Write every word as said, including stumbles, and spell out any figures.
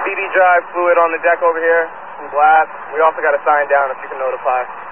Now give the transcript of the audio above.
C D drive fluid on the deck over here, some glass. We also got a sign down if you can notify.